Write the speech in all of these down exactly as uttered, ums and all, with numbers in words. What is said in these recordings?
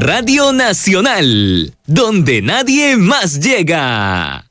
Radio Nacional, donde nadie más llega.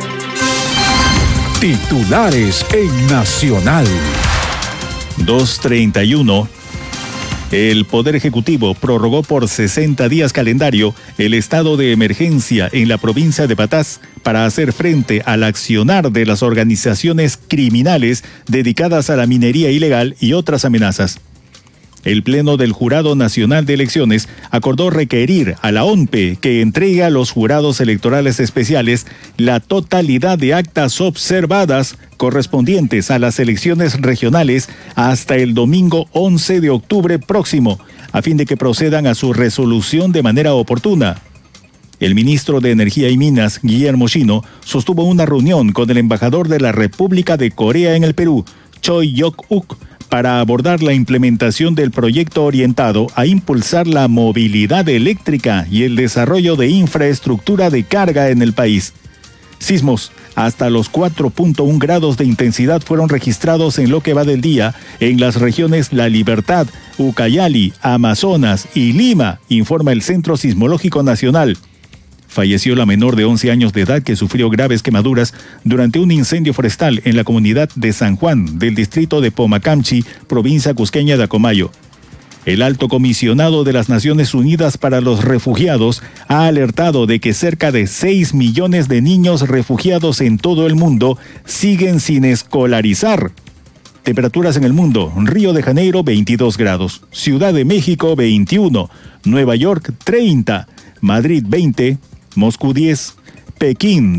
Titulares en Nacional. dos treinta y uno. El Poder Ejecutivo prorrogó por sesenta días calendario el estado de emergencia en la provincia de Patás para hacer frente al accionar de las organizaciones criminales dedicadas a la minería ilegal y otras amenazas. El Pleno del Jurado Nacional de Elecciones acordó requerir a la O N P E que entregue a los jurados electorales especiales la totalidad de actas observadas correspondientes a las elecciones regionales hasta el domingo once de octubre próximo, a fin de que procedan a su resolución de manera oportuna. El ministro de Energía y Minas, Guillermo Shino, sostuvo una reunión con el embajador de la República de Corea en el Perú, Choi Yok-uk, para abordar la implementación del proyecto orientado a impulsar la movilidad eléctrica y el desarrollo de infraestructura de carga en el país. Sismos hasta los cuatro punto uno grados de intensidad fueron registrados en lo que va del día en las regiones La Libertad, Ucayali, Amazonas y Lima, informa el Centro Sismológico Nacional. Falleció la menor de once años de edad que sufrió graves quemaduras durante un incendio forestal en la comunidad de San Juan, del distrito de Pomacamchi, provincia cusqueña de Acomayo. El alto comisionado de las Naciones Unidas para los Refugiados ha alertado de que cerca de seis millones de niños refugiados en todo el mundo siguen sin escolarizar. Temperaturas en el mundo: Río de Janeiro veintidós grados, Ciudad de México veintiuno, Nueva York treinta, Madrid veinte, Moscú diez, Pekín